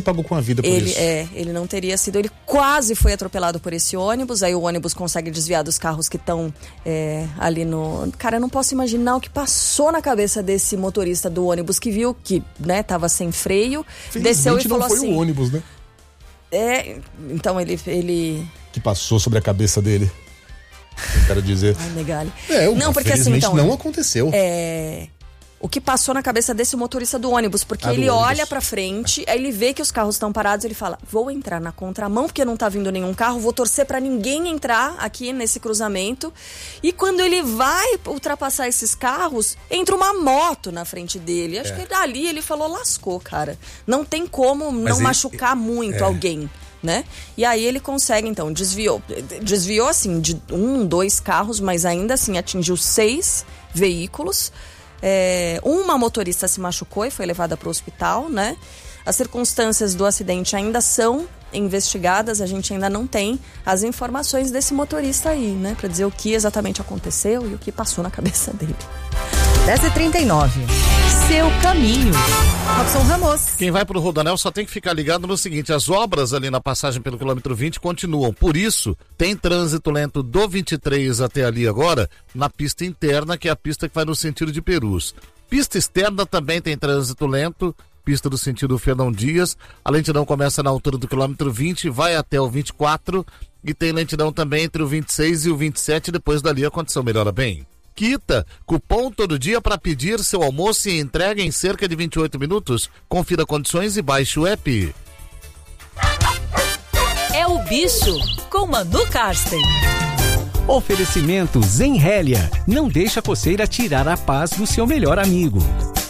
pagou com a vida por isso. Ele não teria sido. Ele quase foi atropelado por esse ônibus. Aí o ônibus consegue desviar dos carros que estão ali no... Cara, eu não posso imaginar o que passou na cabeça desse motorista do ônibus que viu que, né, tava sem freio. Desceu e falou assim... não foi o ônibus, né? Então ele... Que passou sobre a cabeça dele. Eu quero dizer... Ai, Megali. Não, porque assim, então... não aconteceu. O que passou na cabeça desse motorista do ônibus, porque ele olha pra frente, aí ele vê que os carros estão parados, ele fala, vou entrar na contramão porque não tá vindo nenhum carro, vou torcer pra ninguém entrar aqui nesse cruzamento. E quando ele vai ultrapassar esses carros, entra uma moto na frente dele. Acho que ali ele falou, lascou, cara. Não tem como machucar muito alguém, né? E aí ele consegue, então, desviou assim, de 2 carros, mas ainda assim atingiu 6 veículos. Uma motorista se machucou e foi levada para o hospital, né? As circunstâncias do acidente ainda são investigadas, a gente ainda não tem as informações desse motorista aí, né? Para dizer o que exatamente aconteceu e o que passou na cabeça dele. 10h39. Seu caminho. Robson Ramos. Quem vai pro Rodoanel só tem que ficar ligado no seguinte, as obras ali na passagem pelo quilômetro 20 continuam, por isso tem trânsito lento do 23 até ali agora, na pista interna, que é a pista que vai no sentido de Perus. Pista externa também tem trânsito lento, pista do sentido Fernão Dias, a lentidão começa na altura do quilômetro 20, vai até o 24 e tem lentidão também entre o 26 e o 27, depois dali a condição melhora bem. Quita, cupom todo dia para pedir seu almoço e entrega em cerca de 28 minutos. Confira condições e baixe o app. É o Bicho, com Manu Karsten. Oferecimento Zenrélia. Não deixa a coceira tirar a paz do seu melhor amigo.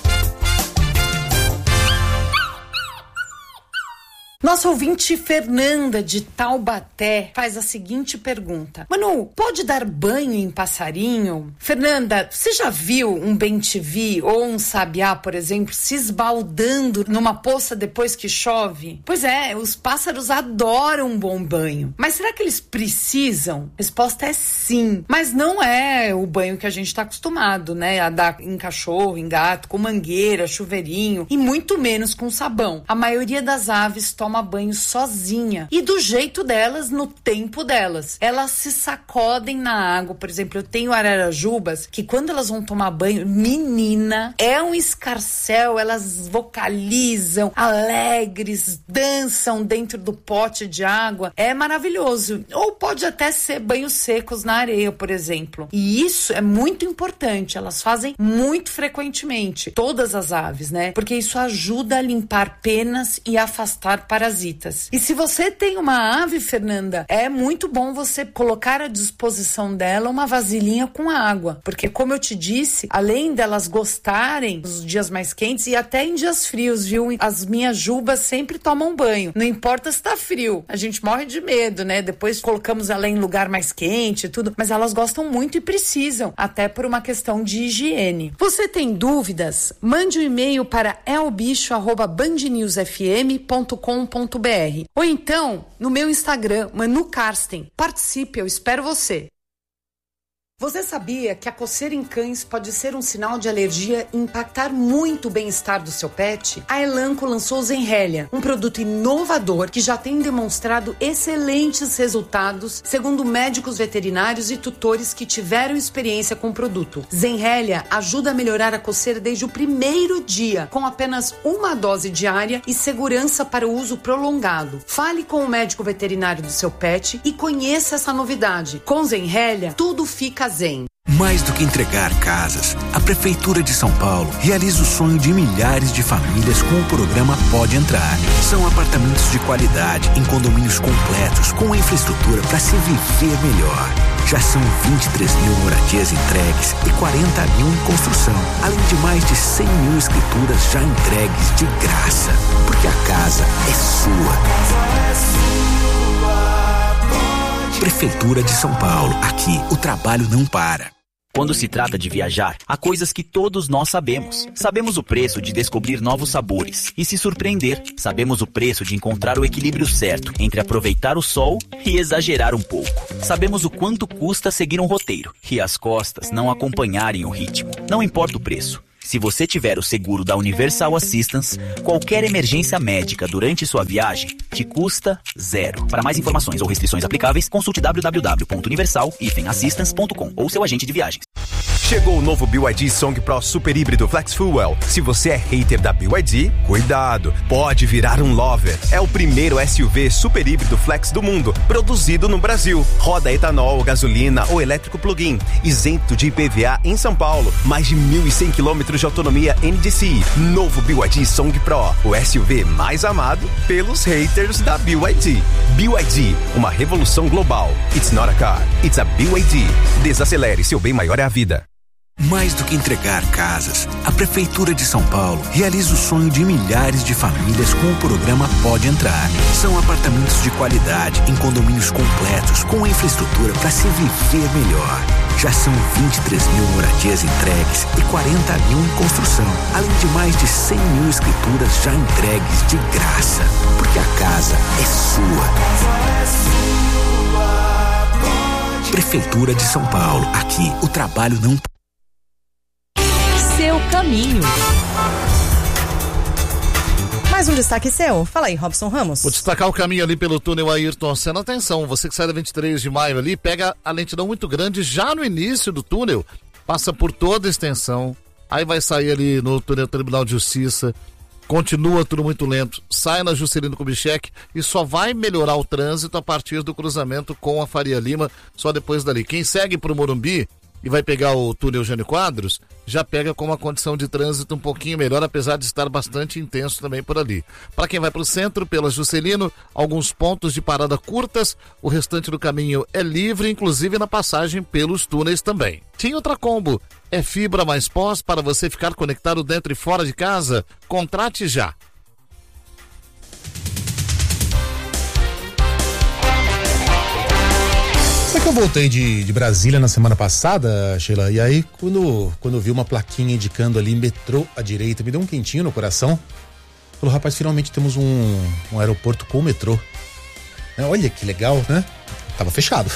Nossa ouvinte Fernanda de Taubaté faz a seguinte pergunta. Manu, pode dar banho em passarinho? Fernanda, você já viu um bem-te-vi ou um sabiá, por exemplo, se esbaldando numa poça depois que chove? Pois é, os pássaros adoram um bom banho. Mas será que eles precisam? A resposta é sim. Mas não é o banho que a gente está acostumado, né? A dar em cachorro, em gato, com mangueira, chuveirinho e muito menos com sabão. A maioria das aves toma banho sozinha e do jeito delas, no tempo delas. Elas se sacodem na água. Por exemplo, eu tenho ararajubas que quando elas vão tomar banho, menina, é um escarcéu, elas vocalizam, alegres, dançam dentro do pote de água. É maravilhoso. Ou pode até ser banhos secos na areia, por exemplo. E isso é muito importante. Elas fazem muito frequentemente. Todas as aves, né? Porque isso ajuda a limpar penas e afastar parasitas. E se você tem uma ave, Fernanda, é muito bom você colocar à disposição dela uma vasilhinha com água, porque como eu te disse, além delas gostarem dos dias mais quentes e até em dias frios, viu? As minhas jubas sempre tomam banho, não importa se tá frio, a gente morre de medo, né? Depois colocamos ela em lugar mais quente e tudo, mas elas gostam muito e precisam, até por uma questão de higiene. Você tem dúvidas? Mande um e-mail para elbicho@bandnewsfm.com.br ou então no meu Instagram, Manu Karsten. Participe, eu espero você. Você sabia que a coceira em cães pode ser um sinal de alergia e impactar muito o bem-estar do seu pet? A Elanco lançou o Zenrélia, um produto inovador que já tem demonstrado excelentes resultados, segundo médicos veterinários e tutores que tiveram experiência com o produto. Zenrélia ajuda a melhorar a coceira desde o primeiro dia, com apenas uma dose diária e segurança para o uso prolongado. Fale com o médico veterinário do seu pet e conheça essa novidade. Com Zenrélia, tudo fica zen. Mais do que entregar casas, a Prefeitura de São Paulo realiza o sonho de milhares de famílias com o programa Pode Entrar. São apartamentos de qualidade, em condomínios completos, com infraestrutura para se viver melhor. Já são 23 mil moradias entregues e 40 mil em construção, além de mais de 100 mil escrituras já entregues de graça. Porque a casa é sua. Prefeitura de São Paulo. Aqui, o trabalho não para. Quando se trata de viajar, há coisas que todos nós sabemos. Sabemos o preço de descobrir novos sabores e se surpreender. Sabemos o preço de encontrar o equilíbrio certo entre aproveitar o sol e exagerar um pouco. Sabemos o quanto custa seguir um roteiro e as costas não acompanharem o ritmo. Não importa o preço. Se você tiver o seguro da Universal Assistance, qualquer emergência médica durante sua viagem te custa zero. Para mais informações ou restrições aplicáveis, consulte www.universal-assistance.com ou seu agente de viagens. Chegou o novo BYD Song Pro Super Híbrido Flex Fuel. Se você é hater da BYD, cuidado, pode virar um lover. É o primeiro SUV super híbrido flex do mundo, produzido no Brasil. Roda etanol, gasolina ou elétrico plug-in, isento de IPVA em São Paulo. Mais de 1.100 quilômetros de autonomia NDCi. Novo BYD Song Pro, o SUV mais amado pelos haters da BYD. BYD, uma revolução global. It's not a car, it's a BYD. Desacelere, seu bem maior é a vida. Mais do que entregar casas, a Prefeitura de São Paulo realiza o sonho de milhares de famílias com o programa Pode Entrar. São apartamentos de qualidade em condomínios completos com infraestrutura para se viver melhor. Já são 23 mil moradias entregues e 40 mil em construção, além de mais de 100 mil escrituras já entregues de graça. Porque a casa é sua. Prefeitura de São Paulo. Aqui o trabalho não... Seu caminho. Mais um destaque seu. Fala aí, Robson Ramos. Vou destacar o caminho ali pelo túnel Ayrton Senna. Atenção, você que sai da 23 de maio ali, pega a lentidão muito grande já no início do túnel, passa por toda a extensão, aí vai sair ali no túnel Tribunal de Justiça, continua tudo muito lento, sai na Juscelino Kubitschek e só vai melhorar o trânsito a partir do cruzamento com a Faria Lima, só depois dali. Quem segue pro Morumbi e vai pegar o túnel Jânio Quadros, já pega com uma condição de trânsito um pouquinho melhor, apesar de estar bastante intenso também por ali. Para quem vai para o centro, pela Juscelino, alguns pontos de parada curtas, o restante do caminho é livre, inclusive na passagem pelos túneis também. Tinha outra combo, é fibra mais pós para você ficar conectado dentro e fora de casa? Contrate já. Sabe que eu voltei de Brasília na semana passada, Sheila? E aí, quando eu vi uma plaquinha indicando ali metrô à direita, me deu um quentinho no coração. Falou, rapaz, finalmente temos um aeroporto com metrô. Olha que legal, né? Tava fechado.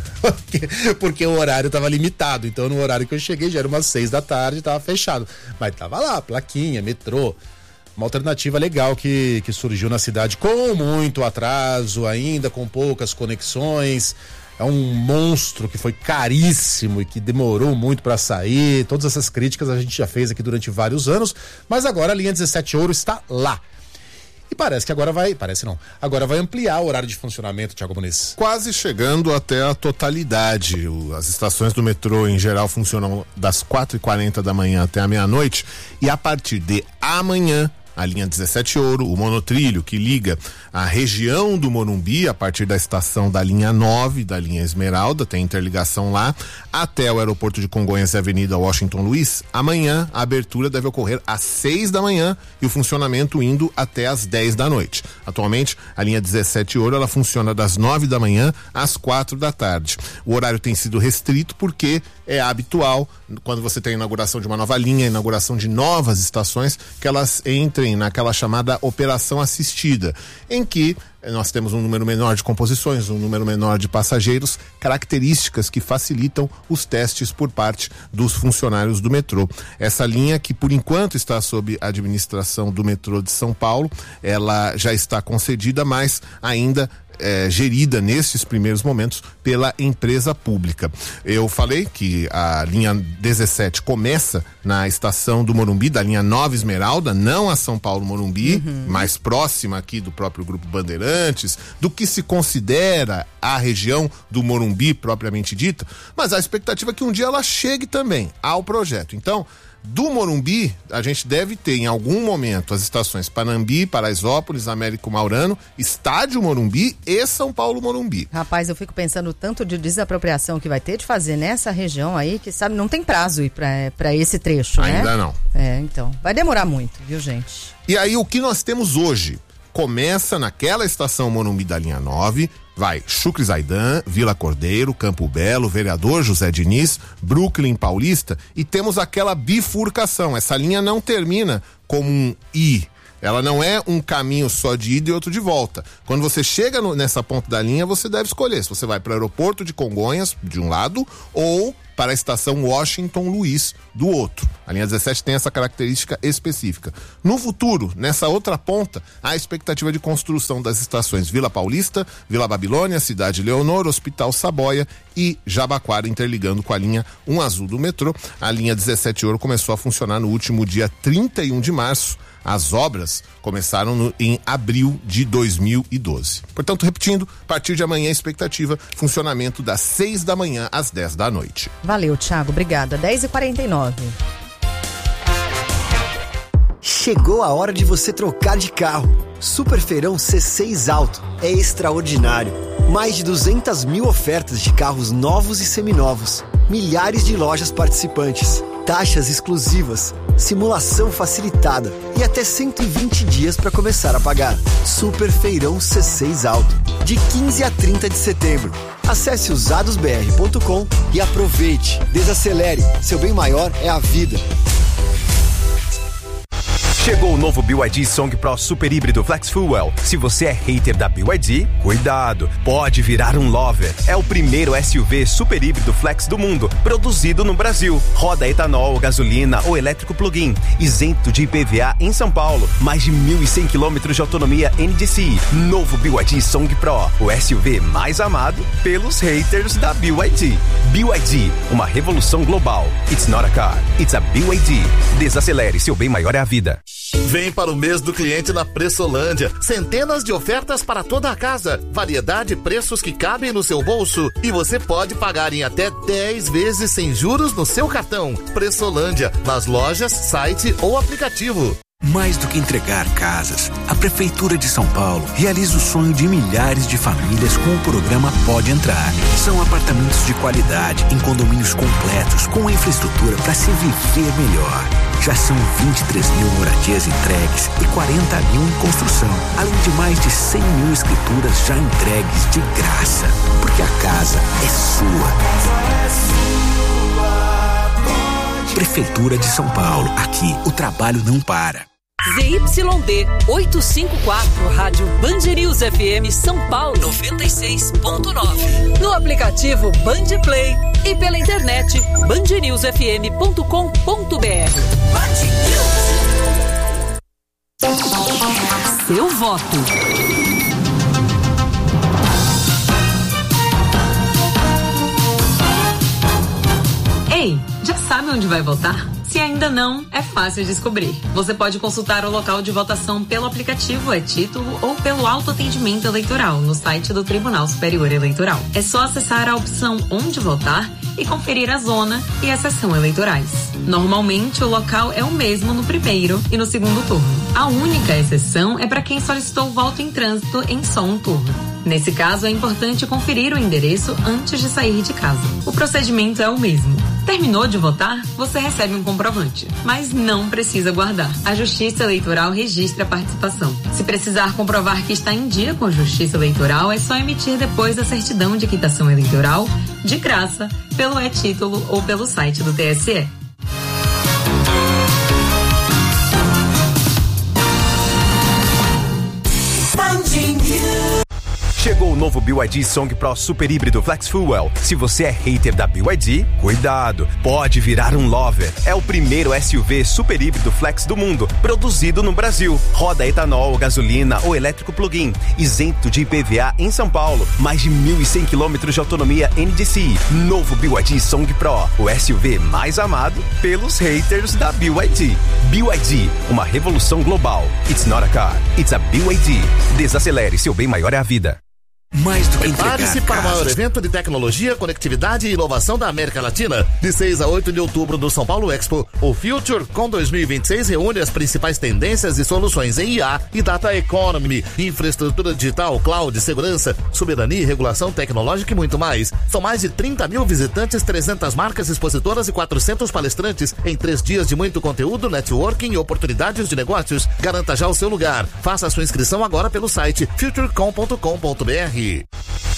Porque o horário tava limitado. Então, no horário que eu cheguei, já era umas 6 da tarde, tava fechado. Mas tava lá, plaquinha, metrô. Uma alternativa legal que surgiu na cidade com muito atraso ainda, com poucas conexões. É um monstro que foi caríssimo e que demorou muito para sair. Todas essas críticas a gente já fez aqui durante vários anos, mas agora a linha 17 Ouro está lá. E parece que agora vai ampliar o horário de funcionamento, Thiago Muniz. Quase chegando até a totalidade. As estações do metrô em geral funcionam das 4h40 da manhã até a meia-noite, e a partir de amanhã a linha 17 Ouro, o monotrilho que liga a região do Morumbi a partir da estação da linha 9, da linha Esmeralda, tem interligação lá, até o aeroporto de Congonhas e Avenida Washington Luiz. Amanhã a abertura deve ocorrer às 6 da manhã e o funcionamento indo até às 10 da noite. Atualmente, a linha 17 Ouro, ela funciona das 9 da manhã às 4 da tarde. O horário tem sido restrito porque é habitual, quando você tem a inauguração de uma nova linha, a inauguração de novas estações, que elas entrem naquela chamada operação assistida, em que nós temos um número menor de composições, um número menor de passageiros, características que facilitam os testes por parte dos funcionários do metrô. Essa linha, que por enquanto está sob a administração do metrô de São Paulo, ela já está concedida, mas ainda gerida nesses primeiros momentos pela empresa pública. Eu falei que a linha 17 começa na estação do Morumbi, da linha 9 Esmeralda, não a São Paulo Morumbi, mais próxima aqui do próprio Grupo Bandeirantes, do que se considera a região do Morumbi propriamente dita, mas a expectativa é que um dia ela chegue também ao projeto. Então, do Morumbi, a gente deve ter em algum momento as estações Panambi, Paraisópolis, Américo Maurano, Estádio Morumbi e São Paulo Morumbi. Rapaz, eu fico pensando tanto de desapropriação que vai ter de fazer nessa região aí, que sabe, não tem prazo ir pra esse trecho, né? Ainda não. Então, vai demorar muito, viu, gente? E aí, o que nós temos hoje? Começa naquela estação Morumbi da linha 9, vai Chucre Zaidan, Vila Cordeiro, Campo Belo, Vereador José Diniz, Brooklyn Paulista, e temos aquela bifurcação. Essa linha não termina como um I. Ela não é um caminho só de ida e outro de volta. Quando você chega nessa ponta da linha, você deve escolher se você vai para o aeroporto de Congonhas, de um lado, ou para a estação Washington Luiz do outro. A linha 17 tem essa característica específica. No futuro, nessa outra ponta, há a expectativa de construção das estações Vila Paulista, Vila Babilônia, Cidade Leonor, Hospital Saboia e Jabaquara, interligando com a linha 1 azul do metrô. A linha 17 Ouro começou a funcionar no último dia 31 de março. As obras começaram em abril de 2012. Portanto, repetindo, a partir de amanhã, a expectativa, funcionamento das 6 da manhã às 10 da noite. Valeu, Thiago. Obrigada. 10h49. Chegou a hora de você trocar de carro. Super Feirão C6 Auto é extraordinário. Mais de 200 mil ofertas de carros novos e seminovos. Milhares de lojas participantes. Taxas exclusivas. Simulação facilitada. E até 120 dias para começar a pagar. Super Feirão C6 Auto. De 15 a 30 de setembro. Acesse usadosbr.com e aproveite. Desacelere. Seu bem maior é a vida. Chegou o novo BYD Song Pro Super Híbrido Flex Fuel. Se você é hater da BYD, cuidado, pode virar um lover. É o primeiro SUV super híbrido flex do mundo, produzido no Brasil. Roda etanol, gasolina ou elétrico plug-in, isento de IPVA em São Paulo. Mais de 1.100 km de autonomia NDCi. Novo BYD Song Pro, o SUV mais amado pelos haters da BYD. BYD, uma revolução global. It's not a car, it's a BYD. Desacelere, seu bem maior é a vida. Vem para o mês do cliente na Pressolândia. Centenas de ofertas para toda a casa. Variedade e preços que cabem no seu bolso. E você pode pagar em até 10 vezes sem juros no seu cartão. Pressolândia, nas lojas, site ou aplicativo. Mais do que entregar casas, a Prefeitura de São Paulo realiza o sonho de milhares de famílias com o programa Pode Entrar. São apartamentos de qualidade em condomínios completos com a infraestrutura para se viver melhor. Já são 23 mil moradias entregues e 40 mil em construção, além de mais de 100 mil escrituras já entregues de graça, porque a casa é sua. Prefeitura de São Paulo, aqui o trabalho não para. ZYD 854, Rádio Band News FM São Paulo 96.9. No aplicativo Band Play e pela internet bandnewsfm.com.br. Seu voto. Ei, já sabe onde vai votar? Se ainda não, é fácil descobrir. Você pode consultar o local de votação pelo aplicativo e-Título ou pelo autoatendimento eleitoral no site do Tribunal Superior Eleitoral. É só acessar a opção Onde Votar e conferir a zona e a seção eleitorais. Normalmente, o local é o mesmo no primeiro e no segundo turno. A única exceção é para quem solicitou voto em trânsito em só um turno. Nesse caso, é importante conferir o endereço antes de sair de casa. O procedimento é o mesmo. Terminou de votar? Você recebe um comprovante, mas não precisa guardar. A Justiça Eleitoral registra a participação. Se precisar comprovar que está em dia com a Justiça Eleitoral, é só emitir depois a certidão de quitação eleitoral, de graça, pelo e-Título ou pelo site do TSE. Chegou o novo BYD Song Pro Super Híbrido Flex Fuel. Se você é hater da BYD, cuidado, pode virar um lover. É o primeiro SUV super híbrido flex do mundo, produzido no Brasil. Roda etanol, gasolina ou elétrico plug-in, isento de IPVA em São Paulo. Mais de 1.100 km de autonomia NDCi. Novo BYD Song Pro, o SUV mais amado pelos haters da BYD. BYD, uma revolução global. It's not a car, it's a BYD. Desacelere, seu bem maior é a vida. Mais do que Prepare-se para o maior evento de tecnologia, conectividade e inovação da América Latina. De 6 a 8 de outubro no São Paulo Expo, o FutureCon 2026 reúne as principais tendências e soluções em IA e Data Economy, infraestrutura digital, cloud, segurança, soberania e regulação tecnológica e muito mais. São mais de 30 mil visitantes, 300 marcas expositoras e 400 palestrantes em 3 dias de muito conteúdo, networking e oportunidades de negócios. Garanta já o seu lugar. Faça a sua inscrição agora pelo site futurecon.com.br.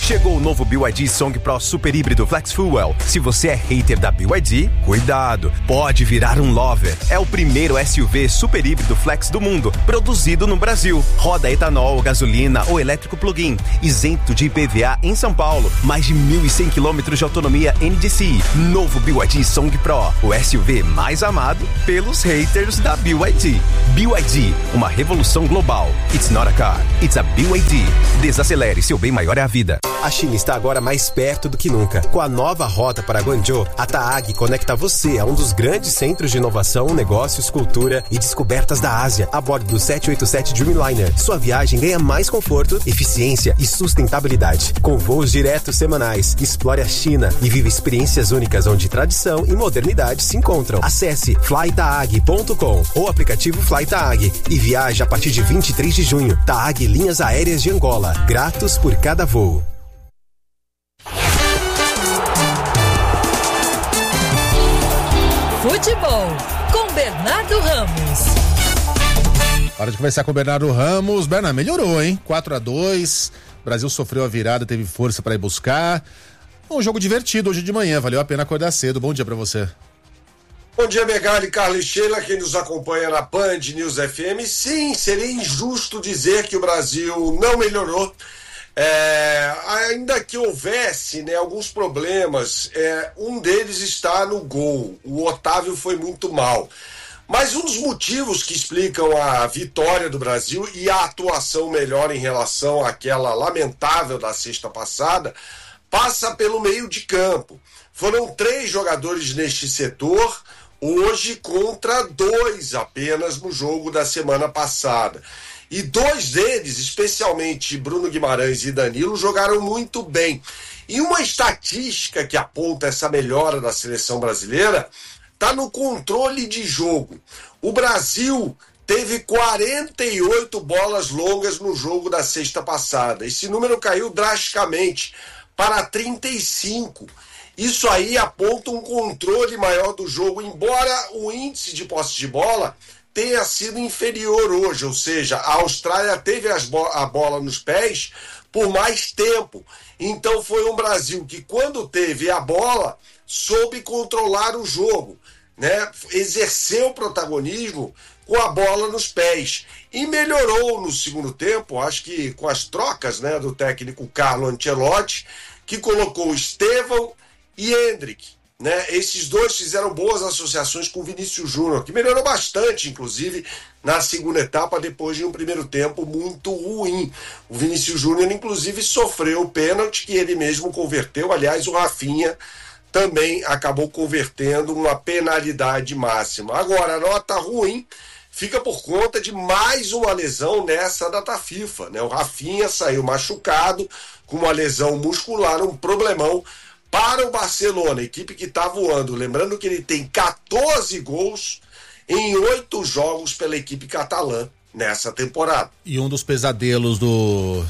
Chegou o novo BYD Song Pro Super Híbrido Flex Fuel. Se você é hater da BYD, cuidado, pode virar um lover. É o primeiro SUV super híbrido flex do mundo, produzido no Brasil. Roda etanol, gasolina ou elétrico plug-in, isento de IPVA em São Paulo. Mais de 1.100 km de autonomia NDCi. Novo BYD Song Pro, o SUV mais amado pelos haters da BYD. BYD, uma revolução global. It's not a car, it's a BYD. Desacelere, seu bem maior é a vida. A China está agora mais perto do que nunca. Com a nova rota para Guangzhou, a TAAG conecta você a um dos grandes centros de inovação, negócios, cultura e descobertas da Ásia, a bordo do 787 Dreamliner. Sua viagem ganha mais conforto, eficiência e sustentabilidade. Com voos diretos semanais, explore a China e viva experiências únicas onde tradição e modernidade se encontram. Acesse flytaag.com ou aplicativo FlyTaag e viaje a partir de 23 de junho. TAAG Linhas Aéreas de Angola. Gratos por cada voo. Futebol com Bernardo Ramos. Hora de conversar com o Bernardo Ramos. Bernardo, melhorou, hein? 4-2. O Brasil sofreu a virada, teve força para ir buscar. Um jogo divertido hoje de manhã, valeu a pena acordar cedo. Bom dia para você. Bom dia, Megali, Carlos e Sheila, quem nos acompanha na Band News FM. Sim, seria injusto dizer que o Brasil não melhorou. Ainda que houvesse, né, alguns problemas, um deles está no gol. O Otávio foi muito mal. Mas um dos motivos que explicam a vitória do Brasil e a atuação melhor em relação àquela lamentável da sexta passada passa pelo meio de campo. Foram 3 jogadores neste setor, hoje contra 2 apenas no jogo da semana passada. E 2 deles, especialmente Bruno Guimarães e Danilo, jogaram muito bem. E uma estatística que aponta essa melhora da seleção brasileira está no controle de jogo. O Brasil teve 48 bolas longas no jogo da sexta passada. Esse número caiu drasticamente para 35. Isso aí aponta um controle maior do jogo, embora o índice de posse de bola tenha sido inferior hoje, ou seja, a Austrália teve a bola nos pés por mais tempo. Então foi um Brasil que, quando teve a bola, soube controlar o jogo, né? Exerceu protagonismo com a bola nos pés e melhorou no segundo tempo, acho que com as trocas, né, do técnico Carlo Ancelotti, que colocou Estevão e Endrick. Né? Esses dois fizeram boas associações com o Vinícius Júnior, que melhorou bastante, inclusive, na segunda etapa, depois de um primeiro tempo muito ruim. O Vinícius Júnior, inclusive, sofreu o pênalti que ele mesmo converteu. Aliás, o Rafinha também acabou convertendo uma penalidade máxima. Agora, a nota ruim fica por conta de mais uma lesão nessa data FIFA. Né? O Rafinha saiu machucado, com uma lesão muscular, um problemão para o Barcelona, equipe que está voando. Lembrando que ele tem 14 gols em 8 jogos pela equipe catalã nessa temporada. E um dos pesadelos do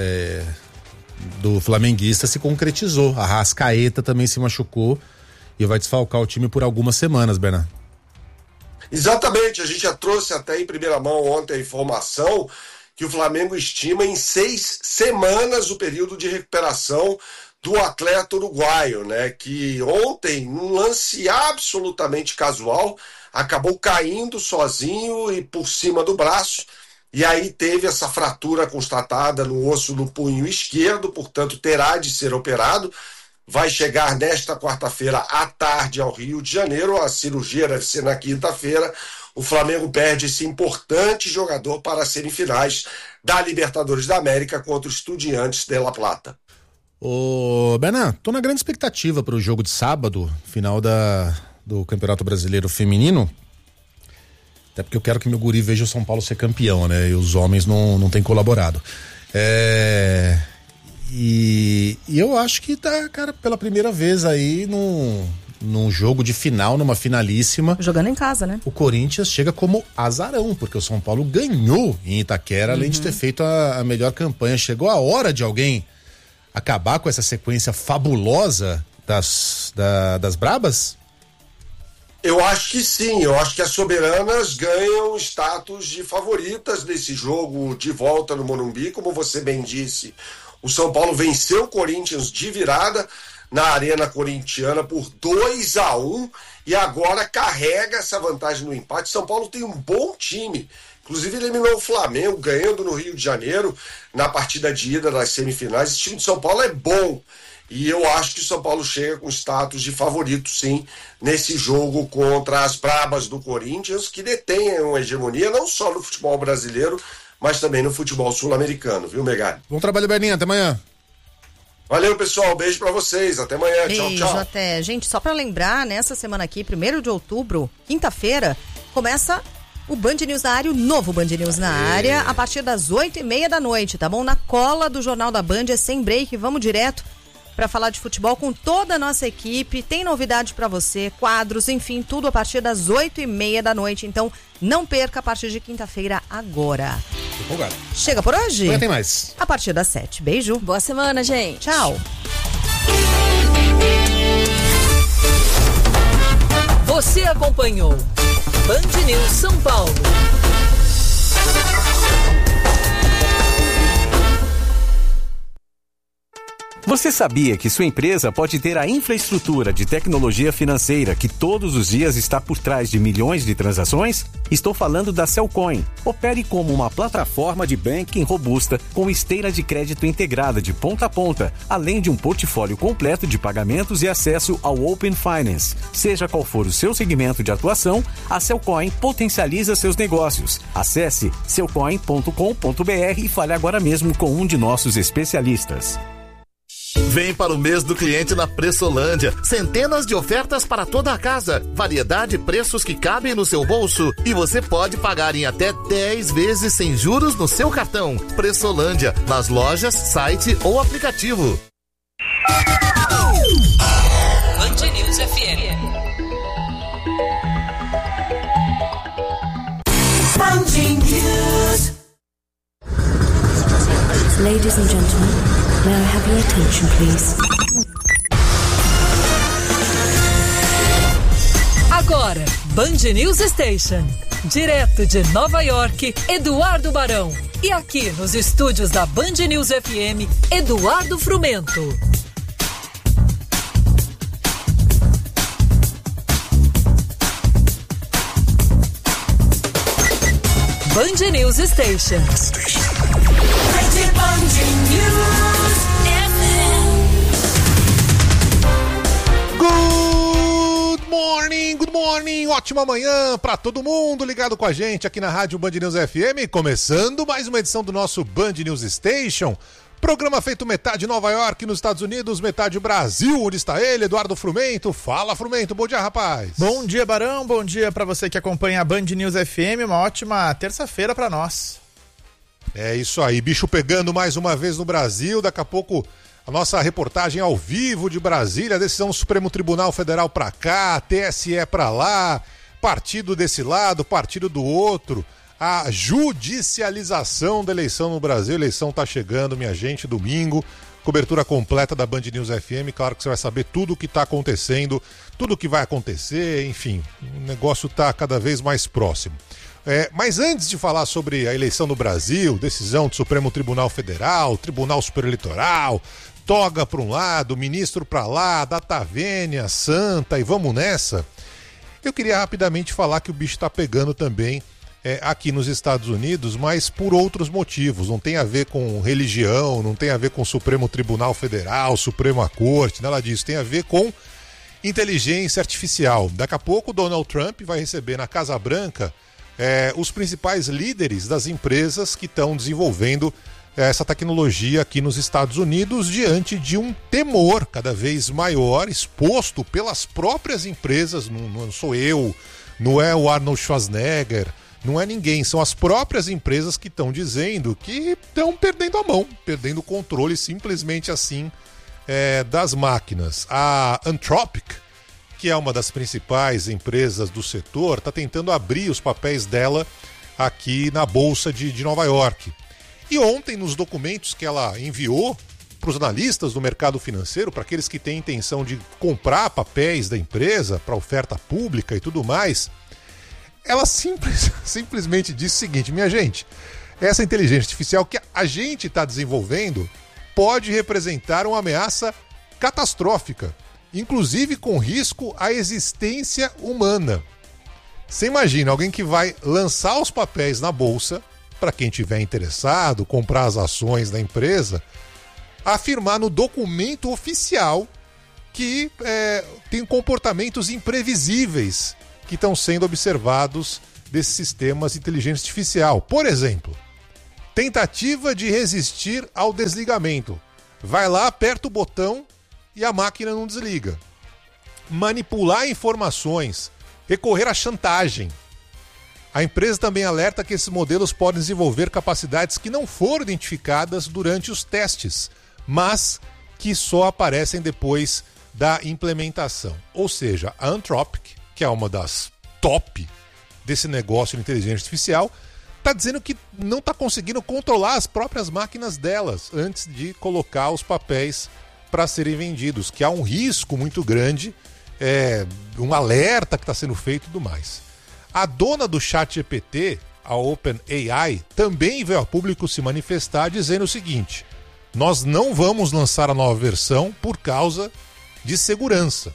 flamenguista se concretizou. A Arrascaeta também se machucou e vai desfalcar o time por algumas semanas, Bernardo. Exatamente, a gente já trouxe até em primeira mão ontem a informação que o Flamengo estima em 6 semanas o período de recuperação do atleta uruguaio, né, que ontem, num lance absolutamente casual, acabou caindo sozinho e por cima do braço, e aí teve essa fratura constatada no osso do punho esquerdo, portanto terá de ser operado, vai chegar nesta quarta-feira à tarde ao Rio de Janeiro, a cirurgia deve ser na quinta-feira. O Flamengo perde esse importante jogador para as semifinais da Libertadores da América contra o Estudiantes de La Plata. Ô, Bernardo, tô na grande expectativa para o jogo de sábado, final do Campeonato Brasileiro Feminino. Até porque eu quero que meu guri veja o São Paulo ser campeão, né? E os homens não têm colaborado. E eu acho que tá, cara, pela primeira vez aí num jogo de final, numa finalíssima. Jogando em casa, né? O Corinthians chega como azarão, porque o São Paulo ganhou em Itaquera, além de ter feito a melhor campanha. Chegou a hora de alguém acabar com essa sequência fabulosa das brabas? Eu acho que sim, eu acho que as soberanas ganham status de favoritas nesse jogo de volta no Morumbi. Como você bem disse, O São Paulo venceu o Corinthians de virada na Arena Corintiana por 2-1 e agora carrega essa vantagem no empate. São Paulo tem um bom time, inclusive eliminou o Flamengo, ganhando no Rio de Janeiro na partida de ida das semifinais. Esse time de São Paulo é bom e eu acho que o São Paulo chega com status de favorito, sim, nesse jogo contra as brabas do Corinthians, que detêm uma hegemonia não só no futebol brasileiro, mas também no futebol sul-americano, viu, Megali? Bom trabalho, Berninha, até amanhã. Valeu, pessoal, beijo pra vocês, até amanhã, beijo, tchau, tchau. Até. Gente, só pra lembrar, nessa semana aqui, 1º de outubro, quinta-feira, começa o Band News na área, o novo Band News na área, a partir das 8h30 da noite, tá bom? Na cola do Jornal da Band, é sem break, vamos direto para falar de futebol com toda a nossa equipe. Tem novidade para você, quadros, enfim, tudo a partir das 8h30 da noite. Então, não perca a partir de quinta-feira agora. Empolgado. Chega por hoje? Amanhã tem mais. A partir das 7. Beijo. Boa semana, gente. Tchau. Você acompanhou Band News São Paulo. Você sabia que sua empresa pode ter a infraestrutura de tecnologia financeira que todos os dias está por trás de milhões de transações? Estou falando da Cellcoin. Opere como uma plataforma de banking robusta com esteira de crédito integrada de ponta a ponta, além de um portfólio completo de pagamentos e acesso ao Open Finance. Seja qual for o seu segmento de atuação, a Cellcoin potencializa seus negócios. Acesse cellcoin.com.br e fale agora mesmo com um de nossos especialistas. Vem para o mês do cliente na Pressolândia. Centenas de ofertas para toda a casa. Variedade e preços que cabem no seu bolso. E você pode pagar em até 10 vezes sem juros no seu cartão. Pressolândia, nas lojas, site ou aplicativo. Band News FM. Band News. Ladies and gentlemen, may I have your attention, please? Agora, Band News Station. Direto de Nova York, Eduardo Barão. E aqui nos estúdios da Band News FM, Eduardo Frumento. Band News Station. Good morning, ótima manhã pra todo mundo ligado com a gente aqui na Rádio Band News FM, começando mais uma edição do nosso Band News Station, programa feito metade Nova York nos Estados Unidos, metade Brasil, onde está ele, Eduardo Frumento. Fala, Frumento, bom dia, rapaz. Bom dia, Barão, bom dia pra você que acompanha a Band News FM, uma ótima terça-feira pra nós. É isso aí, bicho pegando mais uma vez no Brasil, daqui a pouco a nossa reportagem ao vivo de Brasília, decisão do Supremo Tribunal Federal pra cá, TSE pra lá, partido desse lado, partido do outro, a judicialização da eleição no Brasil, a eleição tá chegando, minha gente, domingo, cobertura completa da Band News FM, claro que você vai saber tudo o que tá acontecendo, tudo o que vai acontecer, enfim, o negócio tá cada vez mais próximo. Mas antes de falar sobre a eleição no Brasil, decisão do Supremo Tribunal Federal, Tribunal Superior Eleitoral, toga para um lado, ministro para lá, data vênia, santa e vamos nessa, eu queria rapidamente falar que o bicho está pegando também aqui nos Estados Unidos, mas por outros motivos, não tem a ver com religião, não tem a ver com o Supremo Tribunal Federal, Suprema Corte, nada disso, tem a ver com inteligência artificial. Daqui a pouco o Donald Trump vai receber na Casa Branca os principais líderes das empresas que estão desenvolvendo essa tecnologia aqui nos Estados Unidos diante de um temor cada vez maior exposto pelas próprias empresas, não sou eu, não é o Arnold Schwarzenegger, não é ninguém, são as próprias empresas que estão dizendo que estão perdendo a mão, perdendo o controle simplesmente assim das máquinas. A Anthropic, que é uma das principais empresas do setor, está tentando abrir os papéis dela aqui na Bolsa de Nova York. E ontem, nos documentos que ela enviou para os analistas do mercado financeiro, para aqueles que têm intenção de comprar papéis da empresa para oferta pública e tudo mais, ela simplesmente disse o seguinte: minha gente, essa inteligência artificial que a gente está desenvolvendo pode representar uma ameaça catastrófica, inclusive com risco à existência humana. Você imagina alguém que vai lançar os papéis na bolsa, para quem tiver interessado, comprar as ações da empresa, afirmar no documento oficial que tem comportamentos imprevisíveis que estão sendo observados desses sistemas de inteligência artificial. Por exemplo, tentativa de resistir ao desligamento. Vai lá, aperta o botão e a máquina não desliga. Manipular informações, recorrer à chantagem. A empresa também alerta que esses modelos podem desenvolver capacidades que não foram identificadas durante os testes, mas que só aparecem depois da implementação. Ou seja, a Anthropic, que é uma das top desse negócio de inteligência artificial, está dizendo que não está conseguindo controlar as próprias máquinas delas antes de colocar os papéis para serem vendidos, que há um risco muito grande, um alerta que está sendo feito e tudo mais. A dona do ChatGPT, a OpenAI, também veio a público se manifestar dizendo o seguinte: nós não vamos lançar a nova versão por causa de segurança.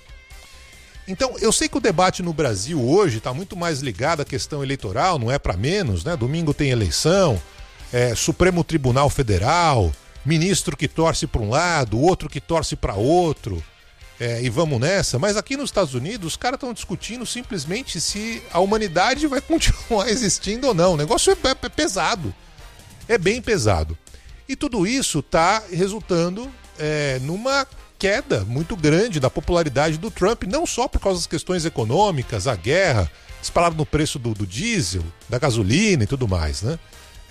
Então, eu sei que o debate no Brasil hoje está muito mais ligado à questão eleitoral, não é para menos, né? Domingo tem eleição, Supremo Tribunal Federal, ministro que torce para um lado, outro que torce para outro, e vamos nessa. Mas aqui nos Estados Unidos, os caras estão discutindo simplesmente se a humanidade vai continuar existindo ou não. O negócio é pesado, é bem pesado. E tudo isso está resultando numa queda muito grande da popularidade do Trump, não só por causa das questões econômicas, a guerra, disparado no preço do diesel, da gasolina e tudo mais, né?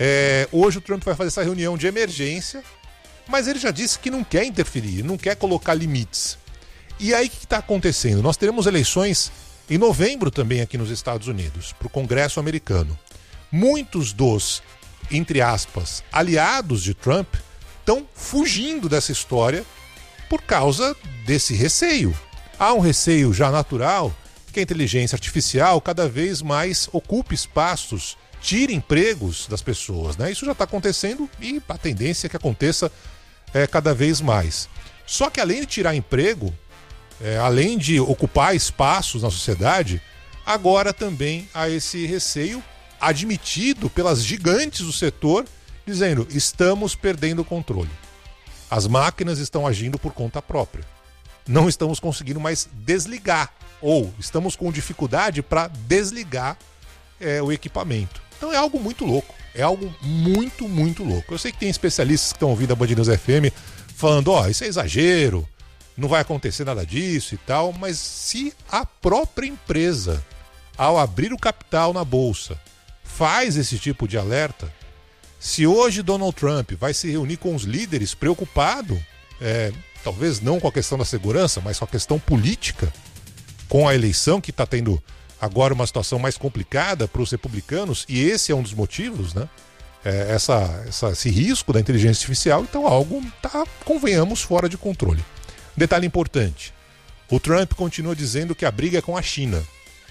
Hoje o Trump vai fazer essa reunião de emergência, mas ele já disse que não quer interferir, não quer colocar limites. E aí o que está acontecendo? Nós teremos eleições em novembro também aqui nos Estados Unidos, para o Congresso americano. Muitos dos, entre aspas, aliados de Trump estão fugindo dessa história por causa desse receio. Há um receio já natural que a inteligência artificial cada vez mais ocupe espaços, tire empregos das pessoas, né? Isso já está acontecendo e a tendência é que aconteça cada vez mais. Só que além de tirar emprego, além de ocupar espaços na sociedade, agora também há esse receio admitido pelas gigantes do setor, dizendo: estamos perdendo o controle. As máquinas estão agindo por conta própria. Não estamos conseguindo mais desligar, ou estamos com dificuldade para desligar o equipamento. Então é algo muito louco, é algo muito, muito louco. Eu sei que tem especialistas que estão ouvindo a Band News FM falando: isso é exagero, não vai acontecer nada disso e tal, mas se a própria empresa, ao abrir o capital na bolsa, faz esse tipo de alerta, se hoje Donald Trump vai se reunir com os líderes preocupado, talvez não com a questão da segurança, mas com a questão política, com a eleição que está tendo agora uma situação mais complicada para os republicanos, e esse é um dos motivos, né? Esse risco da inteligência artificial, então algo está, convenhamos, fora de controle. Detalhe importante: o Trump continua dizendo que a briga é com a China.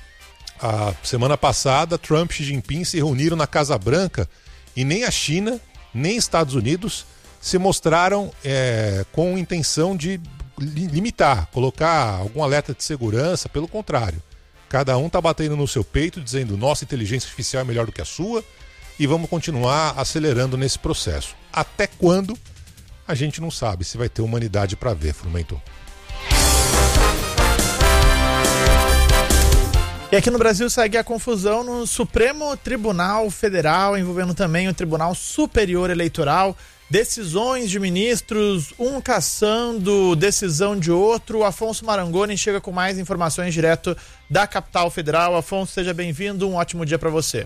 A semana passada, Trump e Xi Jinping se reuniram na Casa Branca e nem a China, nem Estados Unidos se mostraram com intenção de limitar, colocar algum alerta de segurança. Pelo contrário, cada um está batendo no seu peito, dizendo: nossa inteligência artificial é melhor do que a sua, e vamos continuar acelerando nesse processo. Até quando? A gente não sabe se vai ter humanidade para ver, Frumento. E aqui no Brasil segue a confusão no Supremo Tribunal Federal, envolvendo também o Tribunal Superior Eleitoral. Decisões de ministros, um caçando decisão de outro. Afonso Marangoni chega com mais informações direto da capital federal. Afonso, seja bem-vindo, um ótimo dia para você.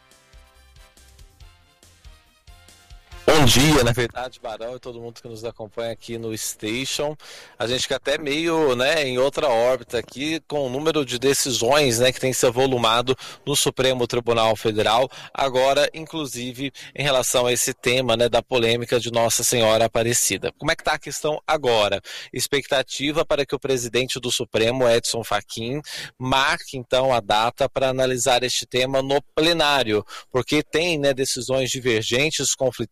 Bom dia, na verdade, Barão e todo mundo que nos acompanha aqui no Station. A gente fica até meio, em outra órbita aqui, com o número de decisões, que tem se avolumado no Supremo Tribunal Federal, agora, inclusive, em relação a esse tema, da polêmica de Nossa Senhora Aparecida. Como é que está a questão agora? Expectativa para que o presidente do Supremo, Edson Fachin, marque, então, a data para analisar este tema no plenário, porque tem, decisões divergentes, conflitantes entre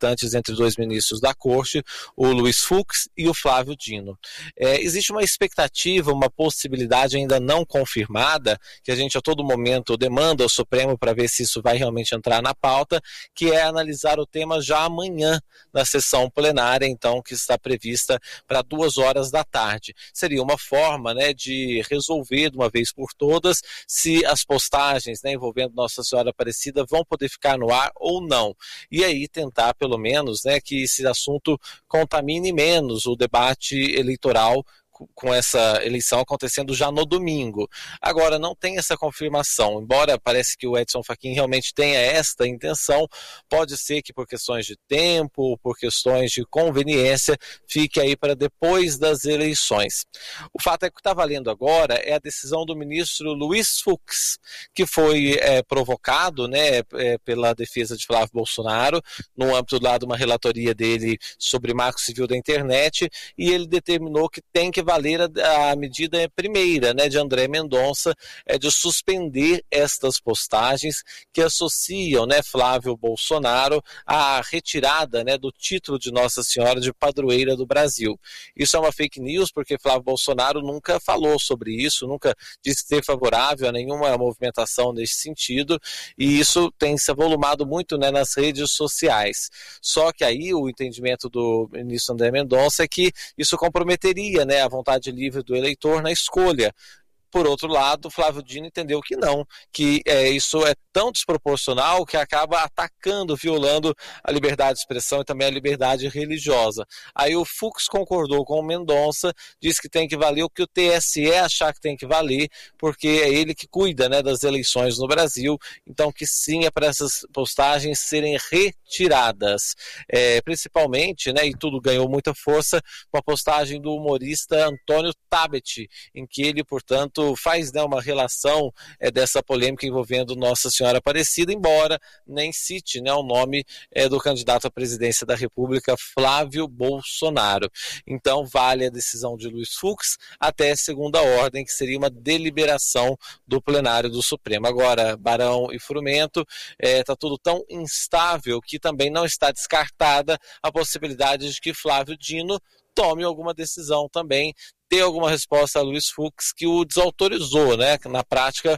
entre dois ministros da Corte, o Luiz Fux e o Flávio Dino. Existe uma expectativa, uma possibilidade ainda não confirmada, que a gente a todo momento demanda ao Supremo para ver se isso vai realmente entrar na pauta, que é analisar o tema já amanhã, na sessão plenária, então, que está prevista para 2h da tarde. Seria uma forma, né, de resolver de uma vez por todas se as postagens, né, envolvendo Nossa Senhora Aparecida vão poder ficar no ar ou não. E aí tentar, pelo menos, né, que esse assunto contamine menos o debate eleitoral com essa eleição acontecendo já no domingo. Agora, não tem essa confirmação, embora parece que o Edson Fachin realmente tenha esta intenção, pode ser que por questões de tempo, por questões de conveniência, fique aí para depois das eleições. O fato é que o que está valendo agora é a decisão do ministro Luiz Fux, que foi provocado, né, pela defesa de Flávio Bolsonaro, no âmbito lá de uma relatoria dele sobre marco civil da internet, e ele determinou que tem que valer a medida primeira, né, de André Mendonça, de suspender estas postagens que associam, né, Flávio Bolsonaro à retirada, né, do título de Nossa Senhora de Padroeira do Brasil. Isso é uma fake news porque Flávio Bolsonaro nunca falou sobre isso, nunca disse ser favorável a nenhuma movimentação nesse sentido, e isso tem se avolumado muito, né, nas redes sociais. Só que aí o entendimento do ministro André Mendonça é que isso comprometeria, né, a vontade livre do eleitor na escolha. Por outro lado, Flávio Dino entendeu que não, que isso é tão desproporcional que acaba atacando, violando a liberdade de expressão e também a liberdade religiosa. Aí o Fux concordou com o Mendonça, disse que tem que valer o que o TSE achar que tem que valer, porque é ele que cuida, né, das eleições no Brasil, então que sim é para essas postagens serem retiradas. Principalmente, né, e tudo ganhou muita força, com a postagem do humorista Antônio Tabet, em que ele, portanto, faz, né, uma relação dessa polêmica envolvendo Nossa Senhora Aparecida, embora nem cite, né, o nome do candidato à presidência da República, Flávio Bolsonaro. Então vale a decisão de Luiz Fux até segunda ordem, que seria uma deliberação do plenário do Supremo. Agora, Barão e Frumento, está tudo tão instável que também não está descartada a possibilidade de que Flávio Dino tome alguma decisão também, dê alguma resposta a Luiz Fux, que o desautorizou, né? Na prática,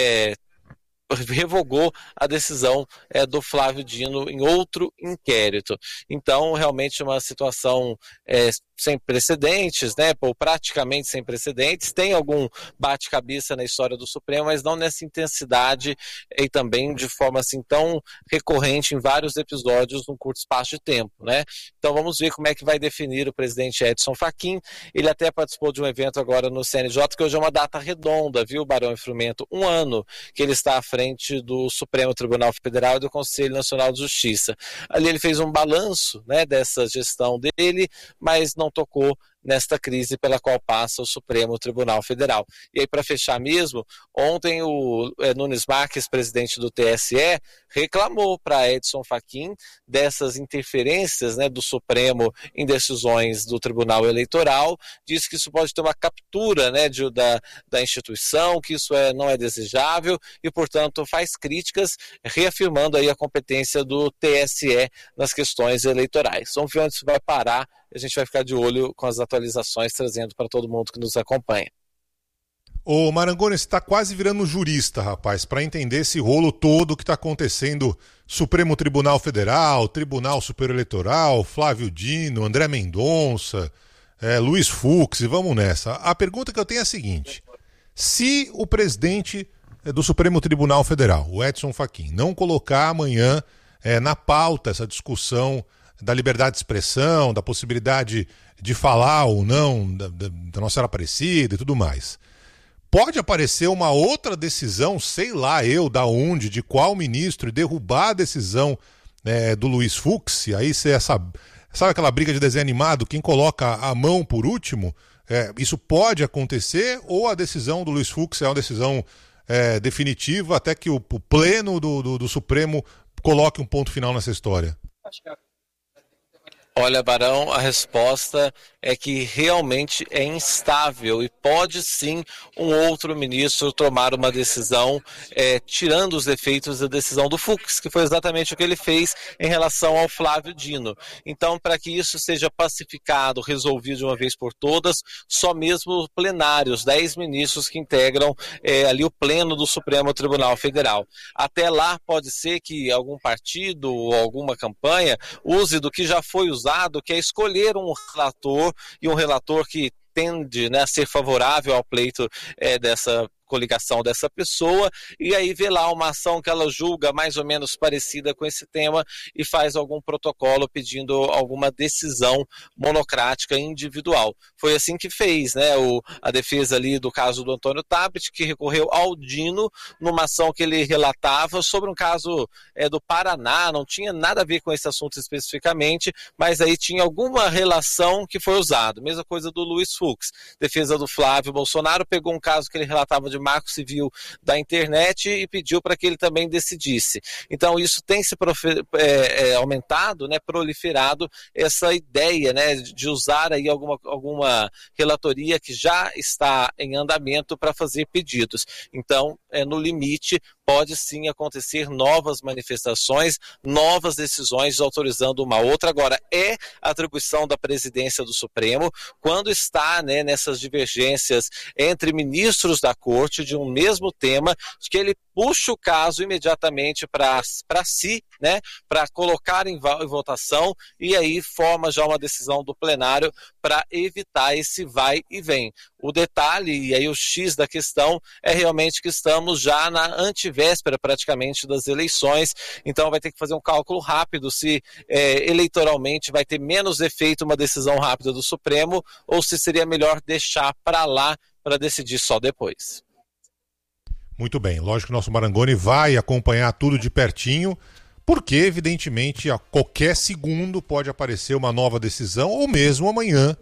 revogou a decisão do Flávio Dino em outro inquérito. Então, realmente uma situação sem precedentes, né, ou praticamente sem precedentes. Tem algum bate-cabeça na história do Supremo, mas não nessa intensidade e também de forma assim tão recorrente em vários episódios num curto espaço de tempo, né? Então vamos ver como é que vai definir o presidente Edson Fachin. Ele até participou de um evento agora no CNJ, que hoje é uma data redonda, viu, Barão e Frumento? 1 ano que ele está à frente do Supremo Tribunal Federal e do Conselho Nacional de Justiça. Ali ele fez um balanço, né, dessa gestão dele, mas não tocou nesta crise pela qual passa o Supremo Tribunal Federal. E aí, para fechar mesmo, ontem o Nunes Marques, presidente do TSE, reclamou para Edson Fachin dessas interferências, né, do Supremo em decisões do Tribunal Eleitoral, disse que isso pode ter uma captura, né, da instituição, que isso não é desejável e, portanto, faz críticas, reafirmando aí a competência do TSE nas questões eleitorais. Vamos ver onde isso vai parar. A gente vai ficar de olho com as atualizações, trazendo para todo mundo que nos acompanha. Ô Marangoni, você está quase virando jurista, rapaz, para entender esse rolo todo que está acontecendo. Supremo Tribunal Federal, Tribunal Superior Eleitoral, Flávio Dino, André Mendonça, Luiz Fux, e vamos nessa. A pergunta que eu tenho é a seguinte: se o presidente do Supremo Tribunal Federal, o Edson Fachin, não colocar amanhã na pauta essa discussão da liberdade de expressão, da possibilidade de falar ou não da Nossa Senhora Aparecida e tudo mais, pode aparecer uma outra decisão, sei lá eu da onde, de qual ministro, e derrubar a decisão do Luiz Fux, e aí você sabe aquela briga de desenho animado, quem coloca a mão por último, isso pode acontecer, ou a decisão do Luiz Fux é uma decisão definitiva até que o pleno do Supremo coloque um ponto final nessa história? Olha, Barão, a resposta é que realmente é instável e pode sim um outro ministro tomar uma decisão tirando os efeitos da decisão do Fux, que foi exatamente o que ele fez em relação ao Flávio Dino. Então, para que isso seja pacificado, resolvido de uma vez por todas, só mesmo plenários, 10 ministros que integram ali o pleno do Supremo Tribunal Federal. Até lá pode ser que algum partido ou alguma campanha use do que já foi usado, que é escolher um relator, e um relator que tende, né, a ser favorável ao pleito dessa coligação dessa pessoa, e aí vê lá uma ação que ela julga mais ou menos parecida com esse tema e faz algum protocolo pedindo alguma decisão monocrática individual. Foi assim que fez, né, a defesa ali do caso do Antônio Tabet, que recorreu ao Dino numa ação que ele relatava sobre um caso do Paraná, não tinha nada a ver com esse assunto especificamente, mas aí tinha alguma relação que foi usado. Mesma coisa do Luiz Fux, defesa do Flávio Bolsonaro, pegou um caso que ele relatava de marco civil da internet e pediu para que ele também decidisse. Então isso tem se aumentado, né, proliferado essa ideia, né, de usar aí alguma relatoria que já está em andamento para fazer pedidos. Então, no limite, pode sim acontecer novas manifestações, novas decisões autorizando uma outra. Agora, é atribuição da presidência do Supremo, quando está, né, nessas divergências entre ministros da corte de um mesmo tema, que ele puxa o caso imediatamente para si, né, para colocar em votação, e aí forma já uma decisão do plenário para evitar esse vai e vem. O detalhe, e aí o X da questão, é realmente que estamos já na antivéspera praticamente das eleições, então vai ter que fazer um cálculo rápido se eleitoralmente vai ter menos efeito uma decisão rápida do Supremo, ou se seria melhor deixar para lá para decidir só depois. Muito bem, lógico que o nosso Marangoni vai acompanhar tudo de pertinho, porque evidentemente a qualquer segundo pode aparecer uma nova decisão, ou mesmo amanhã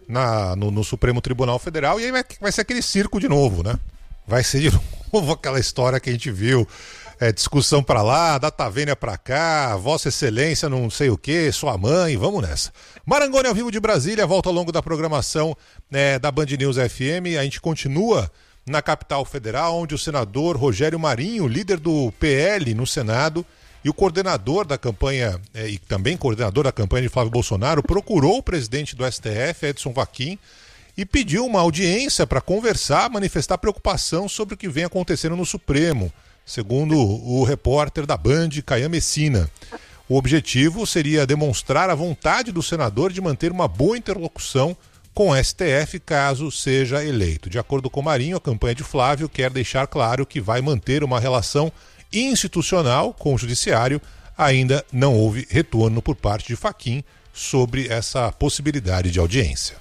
no Supremo Tribunal Federal, e aí vai ser aquele circo de novo, né? Vai ser de novo aquela história que a gente viu, discussão pra lá, data vênia pra cá, Vossa Excelência não sei o que, sua mãe, vamos nessa. Marangoni ao vivo de Brasília, volta ao longo da programação da Band News FM. A gente continua na capital federal, onde o senador Rogério Marinho, líder do PL no Senado, e o coordenador da campanha, e também coordenador da campanha de Flávio Bolsonaro, procurou o presidente do STF, Edson Fachin, e pediu uma audiência para conversar, manifestar preocupação sobre o que vem acontecendo no Supremo, segundo o repórter da Band, Caian Messina. O objetivo seria demonstrar a vontade do senador de manter uma boa interlocução com o STF caso seja eleito. De acordo com Marinho, a campanha de Flávio quer deixar claro que vai manter uma relação institucional com o judiciário. Ainda não houve retorno por parte de Fachin sobre essa possibilidade de audiência.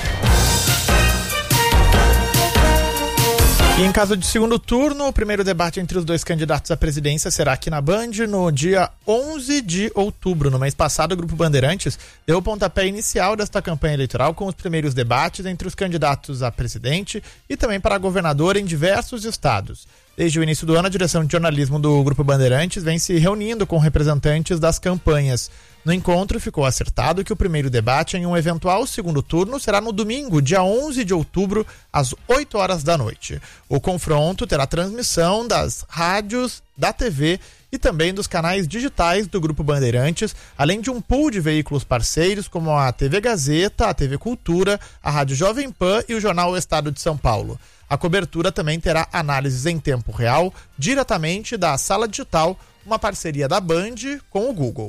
E em caso de segundo turno, o primeiro debate entre os dois candidatos à presidência será aqui na Band no dia 11 de outubro. No mês passado, o Grupo Bandeirantes deu o pontapé inicial desta campanha eleitoral com os primeiros debates entre os candidatos a presidente e também para governador em diversos estados. Desde o início do ano, a direção de jornalismo do Grupo Bandeirantes vem se reunindo com representantes das campanhas. No encontro, ficou acertado que o primeiro debate em um eventual segundo turno será no domingo, dia 11 de outubro, às 8 horas da noite. O confronto terá transmissão das rádios, da TV e também dos canais digitais do Grupo Bandeirantes, além de um pool de veículos parceiros como a TV Gazeta, a TV Cultura, a Rádio Jovem Pan e o Jornal O Estado de São Paulo. A cobertura também terá análises em tempo real, diretamente da Sala Digital, uma parceria da Band com o Google.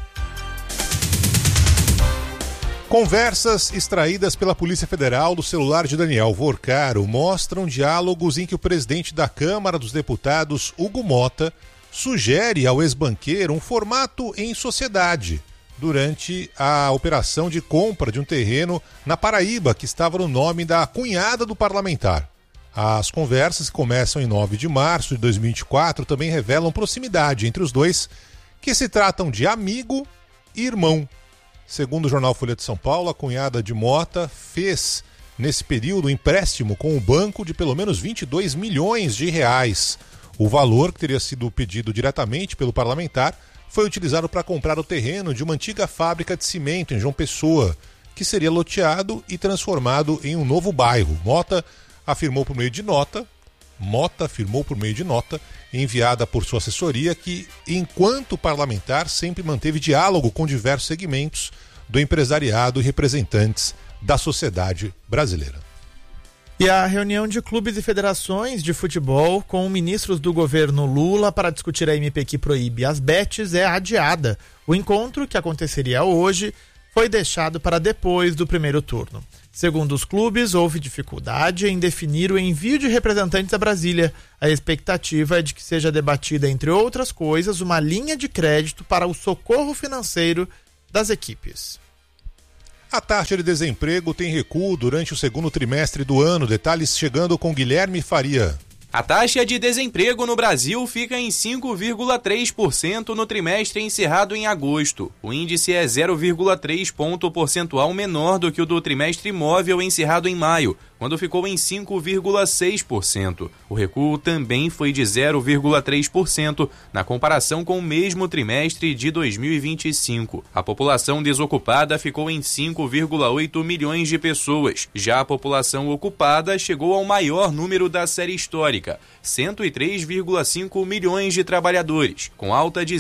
Conversas extraídas pela Polícia Federal do celular de Daniel Vorcaro mostram diálogos em que o presidente da Câmara dos Deputados, Hugo Mota, sugere ao ex-banqueiro um formato em sociedade durante a operação de compra de um terreno na Paraíba, que estava no nome da cunhada do parlamentar. As conversas, que começam em 9 de março de 2024, também revelam proximidade entre os dois, que se tratam de amigo e irmão. Segundo o jornal Folha de São Paulo, a cunhada de Mota fez, nesse período, um empréstimo com o banco de pelo menos 22 milhões de reais. O valor, que teria sido pedido diretamente pelo parlamentar, foi utilizado para comprar o terreno de uma antiga fábrica de cimento em João Pessoa, que seria loteado e transformado em um novo bairro. Mota afirmou por meio de nota enviada por sua assessoria que, enquanto parlamentar, sempre manteve diálogo com diversos segmentos do empresariado e representantes da sociedade brasileira. E a reunião de clubes e federações de futebol com ministros do governo Lula para discutir a MP que proíbe as bets é adiada. O encontro, que aconteceria hoje, foi deixado para depois do primeiro turno. Segundo os clubes, houve dificuldade em definir o envio de representantes a Brasília. A expectativa é de que seja debatida, entre outras coisas, uma linha de crédito para o socorro financeiro das equipes. A taxa de desemprego tem recuo durante o segundo trimestre do ano. Detalhes chegando com Guilherme Faria. A taxa de desemprego no Brasil fica em 5,3% no trimestre encerrado em agosto. O índice é 0,3 ponto percentual menor do que o do trimestre móvel encerrado em maio, quando ficou em 5,6%. O recuo também foi de 0,3% na comparação com o mesmo trimestre de 2025. A população desocupada ficou em 5,8 milhões de pessoas. Já a população ocupada chegou ao maior número da série histórica, 103,5 milhões de trabalhadores, com alta de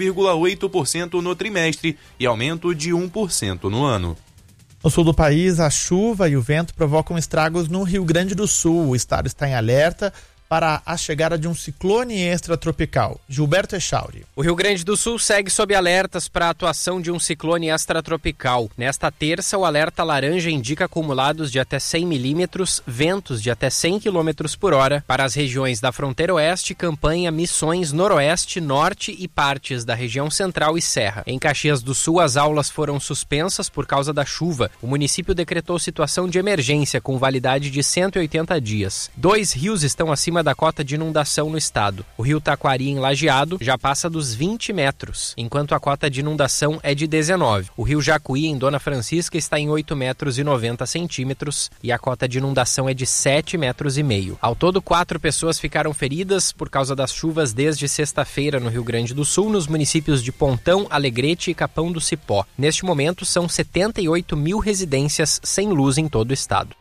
0,8% no trimestre e aumento de 1% no ano. No sul do país, a chuva e o vento provocam estragos no Rio Grande do Sul. O estado está em alerta para a chegada de um ciclone extratropical. Gilberto Echauri. O Rio Grande do Sul segue sob alertas para a atuação de um ciclone extratropical. Nesta terça, o alerta laranja indica acumulados de até 100 milímetros, ventos de até 100 km por hora para as regiões da fronteira oeste, Campanha, Missões, Noroeste, Norte e partes da região central e Serra. Em Caxias do Sul, as aulas foram suspensas por causa da chuva. O município decretou situação de emergência com validade de 180 dias. 2 rios estão acima da cota de inundação no estado. O rio Taquari, em Lajeado, já passa dos 20 metros, enquanto a cota de inundação é de 19. O rio Jacuí, em Dona Francisca, está em 8 metros e 90 centímetros e a cota de inundação é de 7 metros e meio. Ao todo, 4 pessoas ficaram feridas por causa das chuvas desde sexta-feira no Rio Grande do Sul, nos municípios de Pontão, Alegrete e Capão do Cipó. Neste momento, são 78 mil residências sem luz em todo o estado.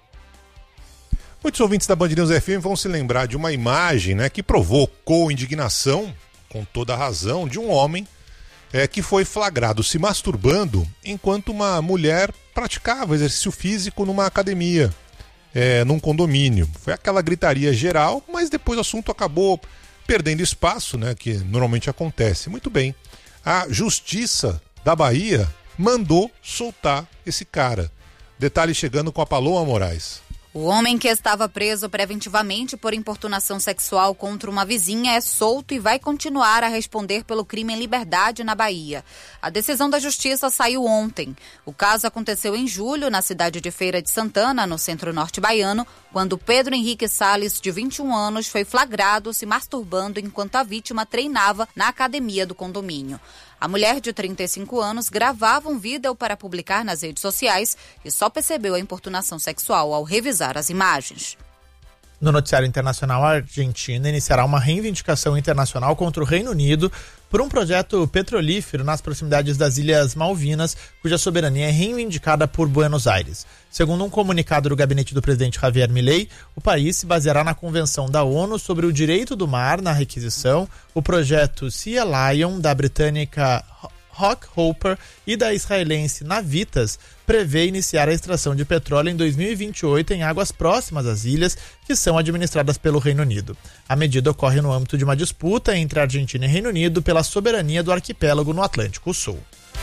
Muitos ouvintes da Band News FM vão se lembrar de uma imagem, que provocou indignação, com toda a razão, de um homem que foi flagrado se masturbando enquanto uma mulher praticava exercício físico numa academia, num condomínio. Foi aquela gritaria geral, mas depois o assunto acabou perdendo espaço, que normalmente acontece. Muito bem, a Justiça da Bahia mandou soltar esse cara. Detalhe chegando com a Paloma Moraes. O homem que estava preso preventivamente por importunação sexual contra uma vizinha é solto e vai continuar a responder pelo crime em liberdade na Bahia. A decisão da Justiça saiu ontem. O caso aconteceu em julho, na cidade de Feira de Santana, no centro-norte baiano, quando Pedro Henrique Salles, de 21 anos, foi flagrado se masturbando enquanto a vítima treinava na academia do condomínio. A mulher de 35 anos gravava um vídeo para publicar nas redes sociais e só percebeu a importunação sexual ao revisar as imagens. No noticiário internacional, a Argentina iniciará uma reivindicação internacional contra o Reino Unido por um projeto petrolífero nas proximidades das Ilhas Malvinas, cuja soberania é reivindicada por Buenos Aires. Segundo um comunicado do gabinete do presidente Javier Milei, o país se baseará na Convenção da ONU sobre o direito do mar na requisição, o projeto Sea Lion, da britânica Rock Hopper, e da israelense Navitas, prevê iniciar a extração de petróleo em 2028 em águas próximas às ilhas, que são administradas pelo Reino Unido. A medida ocorre no âmbito de uma disputa entre a Argentina e Reino Unido pela soberania do arquipélago no Atlântico Sul.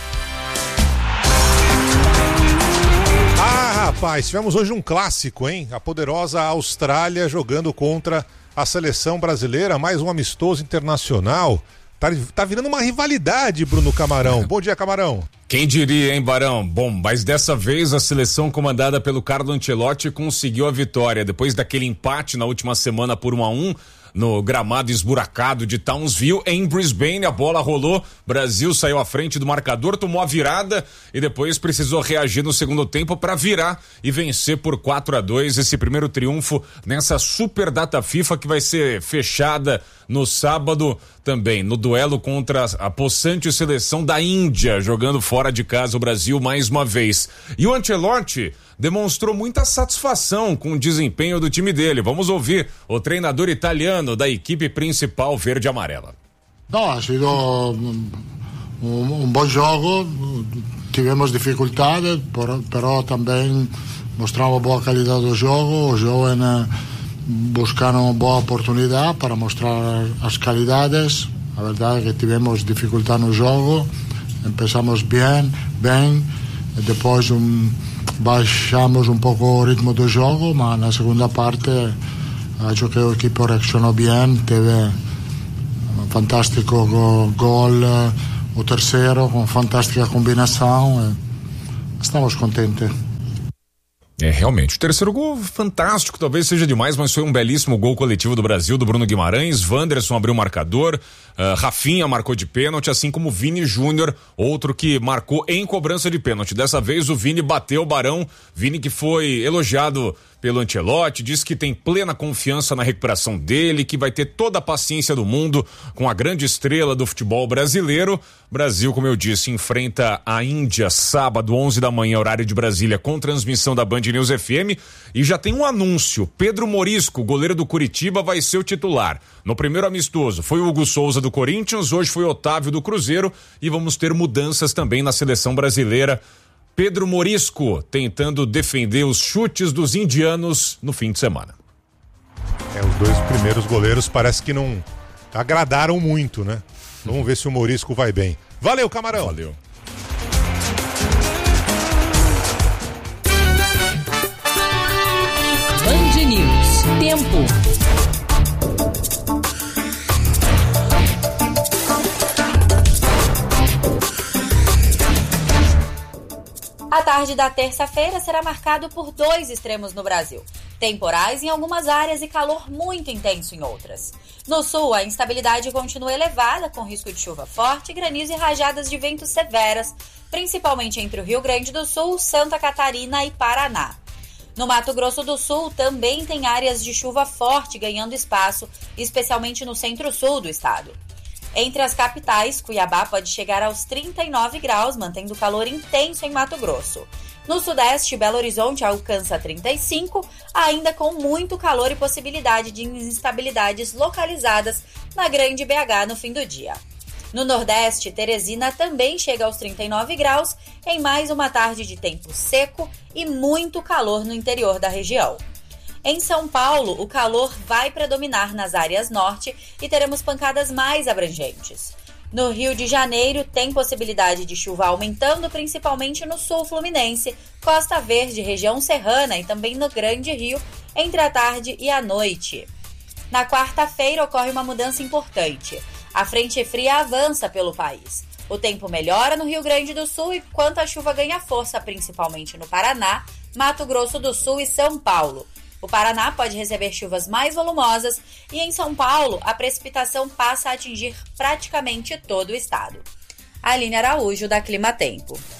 Rapaz, tivemos hoje um clássico, hein? A poderosa Austrália jogando contra a seleção brasileira, mais um amistoso internacional. Tá virando uma rivalidade, Bruno Camarão. Bom dia, Camarão. Quem diria, hein, Barão? Bom, mas dessa vez a seleção comandada pelo Carlo Ancelotti conseguiu a vitória. Depois daquele empate na última semana por 1-1, no gramado esburacado de Townsville, em Brisbane. A bola rolou, Brasil saiu à frente do marcador, tomou a virada e depois precisou reagir no segundo tempo para virar e vencer por 4-2 esse primeiro triunfo nessa super data FIFA que vai ser fechada no sábado também, no duelo contra a possante seleção da Índia, jogando fora de casa o Brasil mais uma vez. E o Ancelotti demonstrou muita satisfação com o desempenho do time dele. Vamos ouvir o treinador italiano da equipe principal verde e amarela. No, ha sido bom jogo, tivemos dificuldades, pero também mostramos boa qualidade do jogo, os jovens buscaram boa oportunidade para mostrar as qualidades. A verdade é que tivemos dificuldade no jogo, começamos bem, depois baixamos um pouco o ritmo do jogo, mas na segunda parte acho que a equipe reaccionou bem, teve um fantástico gol, o terceiro com fantástica combinação, estamos contentes. Realmente, o terceiro gol fantástico, talvez seja demais, mas foi um belíssimo gol coletivo do Brasil, do Bruno Guimarães. Wanderson abriu o marcador, Rafinha marcou de pênalti, assim como Vini Júnior, outro que marcou em cobrança de pênalti. Dessa vez o Vini bateu o Barão, Vini que foi elogiado pelo Ancelotti, disse que tem plena confiança na recuperação dele, que vai ter toda a paciência do mundo com a grande estrela do futebol brasileiro. Brasil, como eu disse, enfrenta a Índia sábado, 11 da manhã, horário de Brasília, com transmissão da Band News FM. E já tem um anúncio, Pedro Morisco, goleiro do Curitiba, vai ser o titular. No primeiro amistoso foi o Hugo Souza do Corinthians, hoje foi o Otávio do Cruzeiro e vamos ter mudanças também na seleção brasileira. Pedro Morisco tentando defender os chutes dos indianos no fim de semana. Os dois primeiros goleiros parece que não agradaram muito, né? Vamos ver se o Morisco vai bem. Valeu, Camarão. Valeu. Band News. Tempo. A tarde da terça-feira será marcado por 2 extremos no Brasil. Temporais em algumas áreas e calor muito intenso em outras. No sul, a instabilidade continua elevada, com risco de chuva forte, granizo e rajadas de ventos severas, principalmente entre o Rio Grande do Sul, Santa Catarina e Paraná. No Mato Grosso do Sul, também tem áreas de chuva forte ganhando espaço, especialmente no centro-sul do estado. Entre as capitais, Cuiabá pode chegar aos 39 graus, mantendo calor intenso em Mato Grosso. No sudeste, Belo Horizonte alcança 35, ainda com muito calor e possibilidade de instabilidades localizadas na Grande BH no fim do dia. No nordeste, Teresina também chega aos 39 graus, em mais uma tarde de tempo seco e muito calor no interior da região. Em São Paulo, o calor vai predominar nas áreas norte e teremos pancadas mais abrangentes. No Rio de Janeiro, tem possibilidade de chuva aumentando, principalmente no sul fluminense, Costa Verde, região serrana e também no Grande Rio, entre a tarde e a noite. Na quarta-feira, ocorre uma mudança importante. A frente fria avança pelo país. O tempo melhora no Rio Grande do Sul, enquanto a chuva ganha força, principalmente no Paraná, Mato Grosso do Sul e São Paulo. O Paraná pode receber chuvas mais volumosas e em São Paulo a precipitação passa a atingir praticamente todo o estado. Aline Araújo, da Clima Tempo.